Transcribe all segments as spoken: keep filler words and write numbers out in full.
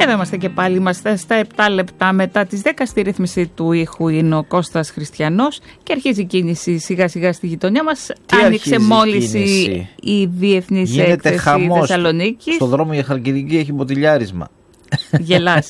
Εδώ είμαστε και πάλι, είμαστε στα επτά λεπτά μετά τις δέκα. Στη ρύθμιση του ήχου είναι ο Κώστας Χριστιανός και αρχίζει η κίνηση σιγά σιγά στη γειτονιά μας. Τι άνοιξε μόλις η, η Διεθνής Έκθεση Θεσσαλονίκη. Στον δρόμο για Χαλκιδική έχει μποτιλιάρισμα. Γελάς.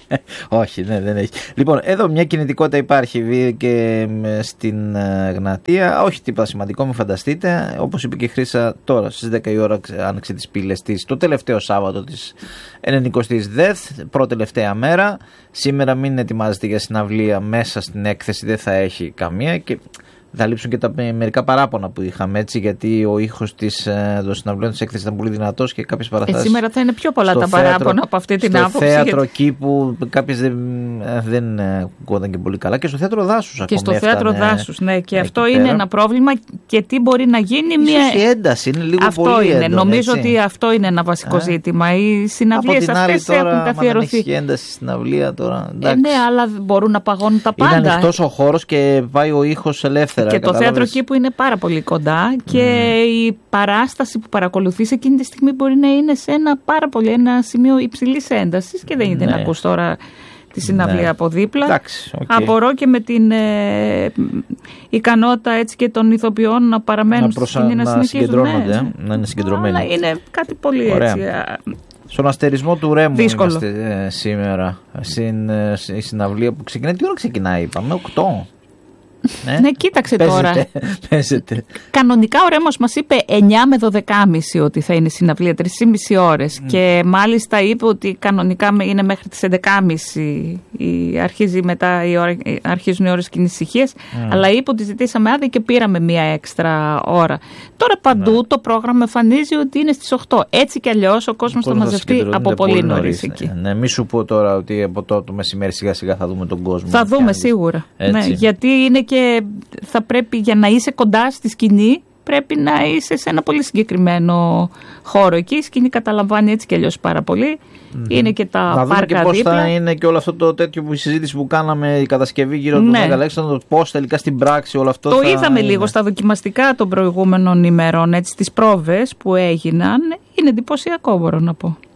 Όχι, ναι, δεν έχει. Λοιπόν, εδώ μια κινητικότητα υπάρχει και στην Εγνατία. Όχι τίποτα σημαντικό, μην φανταστείτε. Όπως είπε και η Χρύσα, τώρα στις δέκα η ώρα άνοιξε τις πύλες της το τελευταίο Σάββατο της ενενηκοστής ΔΕΘ, πρώτη-τελευταία μέρα. Σήμερα μην ετοιμάζετε για συναυλία, μέσα στην έκθεση δεν θα έχει καμία και θα λείψουν και τα μερικά παράπονα που είχαμε, έτσι, γιατί ο ήχος των συναυλίων της έκθεσης ήταν πολύ δυνατός και κάποιες παραστάσεις. Ε, σήμερα θα είναι πιο πολλά τα θέατρο, παράπονα από αυτή την στο άποψη. Στο θέατρο γιατί... εκεί που κάποιες δεν, δεν ακούγονταν και πολύ καλά, και στο θέατρο Δάσους ακόμη. Και στο θέατρο Δάσους, ναι, και αυτό πέρα. Είναι ένα πρόβλημα και τι μπορεί να γίνει. Ίσως μια... η ένταση είναι λίγο αυτό πολύ είναι. έντονη, Νομίζω έτσι. ότι αυτό είναι ένα βασικό ε? ζήτημα. Οι συναυλίες αυτές έχουν καθιερωθεί. Αν έχει ένταση στην αυλία τώρα. Ε, ναι, αλλά μπορούν να παγώνουν τα πάντα. Είναι ανοιχτός ο χώρος και πάει ο ήχος ελεύθερα. Και το θέατρο εκεί που είναι πάρα πολύ κοντά και mm. η παράσταση που παρακολουθείς εκείνη τη στιγμή μπορεί να είναι σε ένα πάρα πολύ ένα σημείο υψηλής έντασης και δεν είναι ναι. να ακούς τώρα τη συναυλία ναι. από δίπλα. Εντάξει, okay. Απορώ και με την ε, ικανότητα έτσι και των ηθοποιών να παραμένουν στη σκηνή να, να συγκεντρώνονται, ναι. να είναι συγκεντρωμένοι. Αλλά είναι κάτι πολύ Ωραία. έτσι. Στον αστερισμό του Ρέμου δύσκολο. Είμαστε ε, σήμερα. Στην ε, η συναυλία που ξεκινάει. Τι ώρα ξεκινάει, είπαμε, οκτώ. Ναι, ναι, κοίταξε παίζετε, τώρα. Παίζετε. Κανονικά ο Ρέμος μας είπε εννιά με δώδεκα και μισή ότι θα είναι συναυλία, τρεις και μισή ώρες. Mm. Και μάλιστα είπε ότι κανονικά είναι μέχρι τις έντεκα και μισή. Αρχίζει μετά η ώρα, αρχίζουν οι ώρες κοινής ησυχίας. Mm. Αλλά είπε ότι ζητήσαμε άδεια και πήραμε μία έξτρα ώρα. Τώρα παντού mm. το πρόγραμμα εμφανίζει ότι είναι στις οκτώ. Έτσι κι αλλιώς ο κόσμος θα μαζευτεί από πολύ νωρίς εκεί. Ναι, ναι, μη σου πω τώρα ότι από το, το μεσημέρι σιγά σιγά θα δούμε τον κόσμο. Θα δούμε σίγουρα. Ναι, γιατί είναι και θα πρέπει για να είσαι κοντά στη σκηνή πρέπει να είσαι σε ένα πολύ συγκεκριμένο χώρο. Εκεί η σκηνή καταλαμβάνει έτσι και αλλιώς πάρα πολύ. Mm-hmm. Είναι και τα να πάρκα και πώς δίπλα. Θα είναι και όλο αυτό το τέτοιο που η συζήτηση που κάναμε, η κατασκευή γύρω του ναι. Μέγα Αλέξανδρο, πώς τελικά στην πράξη όλο αυτό το θα είδαμε είναι. λίγο στα δοκιμαστικά των προηγούμενων ημερών, έτσι, τις πρόβες που έγιναν. Είναι εντυπωσιακό, μπορώ να πω.